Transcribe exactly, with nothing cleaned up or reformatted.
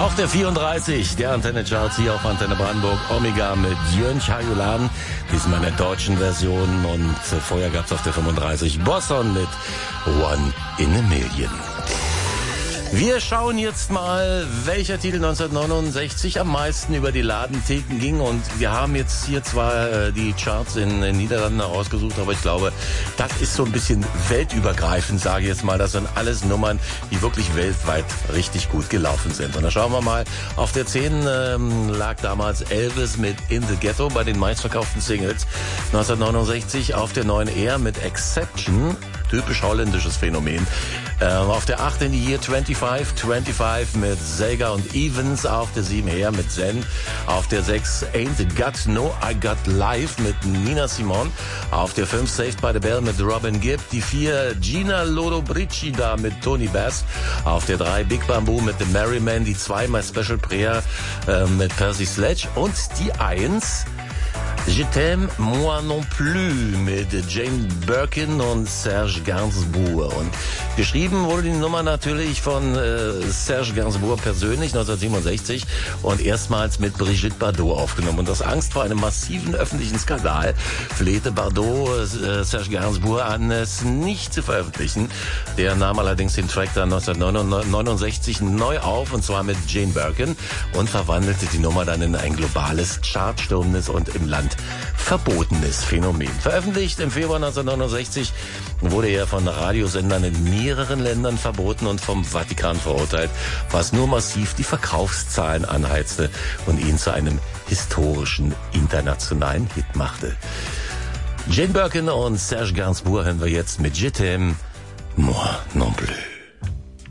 Auf der vierunddreißig der Antenne Charts hier auf Antenne Brandenburg, Omega mit Jön Chajulan, diesmal in der deutschen Version, und vorher gab's auf der fünfunddreißig Bosson mit One in a Million. Wir schauen jetzt mal, welcher Titel neunzehnhundertneunundsechzig am meisten über die Ladentheken ging, und wir haben jetzt hier zwar äh, die Charts in den Niederlanden ausgesucht, aber ich glaube, das ist so ein bisschen weltübergreifend, sage ich jetzt mal. Das sind alles Nummern, die wirklich weltweit richtig gut gelaufen sind. Und da schauen wir mal, auf der zehn ähm, lag damals Elvis mit In the Ghetto bei den meistverkauften Singles neunzehnhundertneunundsechzig, auf der neun Air mit Exception, typisch holländisches Phänomen. Ähm, auf der acht in die Year fünfundzwanzig, fünfundzwanzig mit Sega und Evans, auf der sieben Her mit Zen, auf der sechs Ain't Got No I Got Life mit Nina Simone, auf der fünf Saved by the Bell mit Robin Gibb, die vier Gina Lollobrigida mit Tony Bass, auf der drei Big Bamboo mit The Merryman, die zwei My Special Prayer äh, mit Percy Sledge, und die eins Je t'aime, moi non plus mit Jane Birkin und Serge Gainsbourg. Und geschrieben wurde die Nummer natürlich von äh, Serge Gainsbourg persönlich neunzehnhundertsiebenundsechzig und erstmals mit Brigitte Bardot aufgenommen. Und aus Angst vor einem massiven öffentlichen Skandal flehte Bardot äh, Serge Gainsbourg an, es nicht zu veröffentlichen. Der nahm allerdings den Track dann neunzehnhundertneunundsechzig neu auf, und zwar mit Jane Birkin, und verwandelte die Nummer dann in ein globales, chartstürmendes und im Land verbotenes Phänomen. Veröffentlicht im Februar neunzehnhundertneunundsechzig, wurde er von Radiosendern in mehreren Ländern verboten und vom Vatikan verurteilt, was nur massiv die Verkaufszahlen anheizte und ihn zu einem historischen internationalen Hit machte. Jane Birkin und Serge Gainsbourg hören wir jetzt mit Je t'aime, moi non plus.